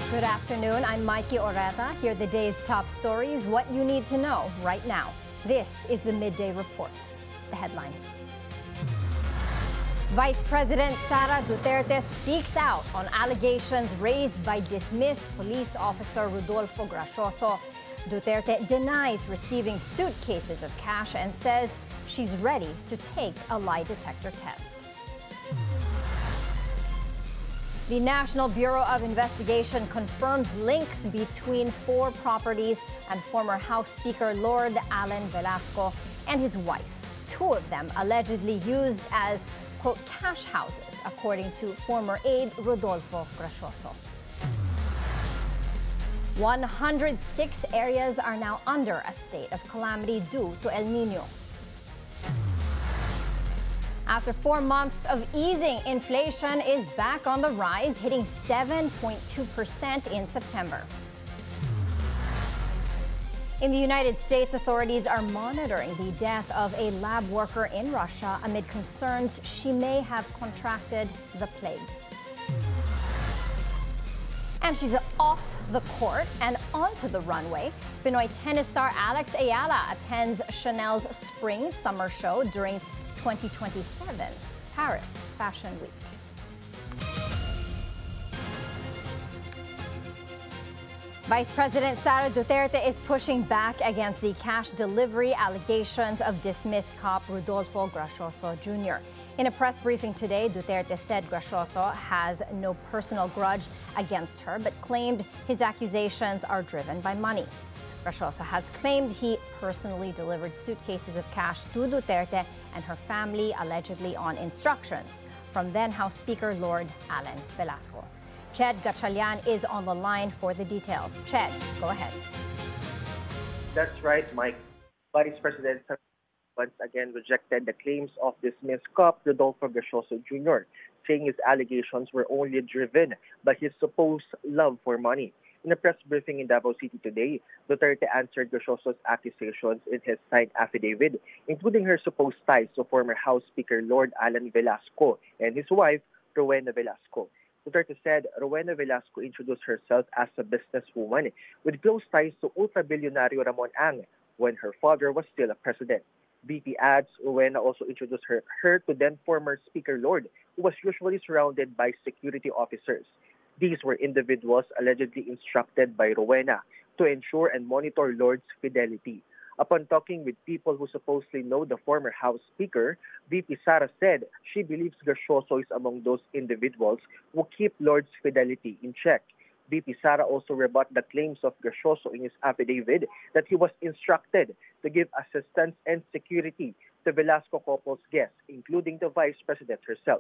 Good afternoon. I'm Mikey Oreta. Here are the day's top stories, what you need to know right now. This is the Midday Report. The headlines. Vice President Sara Duterte speaks out on allegations raised by dismissed police officer Rodolfo Gracioso. Duterte denies receiving suitcases of cash and says she's ready to take a lie detector test. The National Bureau of Investigation confirms links between 4 properties and former House Speaker Lord Alan Velasco and his wife. 2 of them allegedly used as, quote, cash houses, according to former aide Rodolfo Gracioso. 106 areas are now under a state of calamity due to El Nino. After 4 months of easing, inflation is back on the rise, hitting 7.2% in September. In the United States, authorities are monitoring the death of a lab worker in Russia amid concerns she may have contracted the plague. And she's off the court and onto the runway. Pinoy tennis star Alex Ayala attends Chanel's Spring-Summer Show during 2027 Paris Fashion Week. Vice President Sara Duterte is pushing back against the cash delivery allegations of dismissed cop Rodolfo Gracioso Jr. In a press briefing today, Duterte said Gracioso has no personal grudge against her, but claimed his accusations are driven by money. Gracioso has claimed he personally delivered suitcases of cash to Duterte and her family, allegedly on instructions from then House Speaker Lord Alan Velasco. Ched Gatchalian is on the line for the details. Ched, go ahead. That's right, Mike. Vice President once again rejected the claims of dismissed cop Rodolfo Gracioso Jr., saying his allegations were only driven by his supposed love for money. In a press briefing in Davao City today, Duterte answered Gracioso's accusations in his signed affidavit, including her supposed ties to former House Speaker Lord Alan Velasco and his wife, Rowena Velasco. Duterte said Rowena Velasco introduced herself as a businesswoman with close ties to ultra-billionario Ramon Ang when her father was still a president. BP adds Rowena also introduced her to then former Speaker Lord, who was usually surrounded by security officers. These were individuals allegedly instructed by Rowena to ensure and monitor Lord's fidelity. Upon talking with people who supposedly know the former House Speaker, VP Sara said she believes Gracioso is among those individuals who keep Lord's fidelity in check. VP Sara also rebutted the claims of Gracioso in his affidavit that he was instructed to give assistance and security to Velasco couple's guests, including the Vice President herself.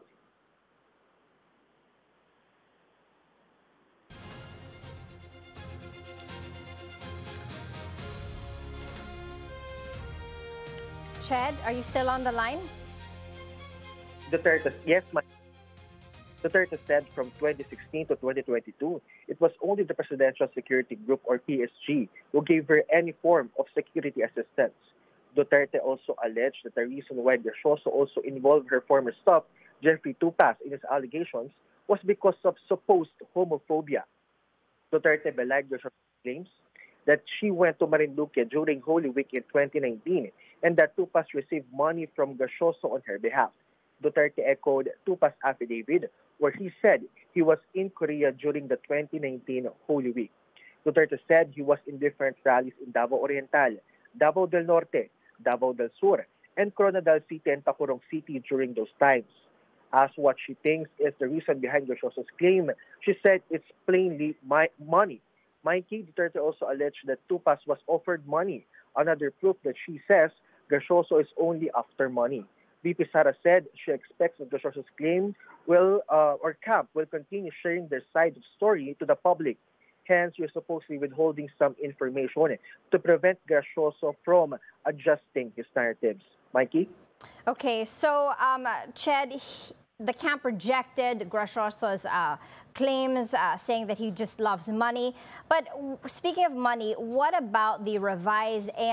Ched, are you still on the line? Duterte, yes, Duterte said from 2016 to 2022, it was only the Presidential Security Group or PSG who gave her any form of security assistance. Duterte also alleged that the reason why Gracioso also involved her former staff, Jeffrey Tupas, in his allegations was because of supposed homophobia. Duterte belied Gracioso's claims that she went to Marinduque during Holy Week in 2019 and that Tupas received money from Gracioso on her behalf. Duterte echoed Tupas' affidavit where he said he was in Korea during the 2019 Holy Week. Duterte said he was in different rallies in Davao Oriental, Davao del Norte, Davao del Sur, and Coronadal City and Tacurong City during those times. Asked what she thinks is the reason behind Gracioso's claim, she said it's plainly money. Mikey, Duterte also alleged that Tupas was offered money, another proof that she says Gracioso is only after money. VP Sara said she expects that Gracioso's claim camp will continue sharing their side of the story to the public. Hence, you're supposedly withholding some information to prevent Gracioso from adjusting his narratives. Mikey? Okay, so Ched, the camp rejected Gracioso's claims, saying that he just loves money. But speaking of money, what about the revised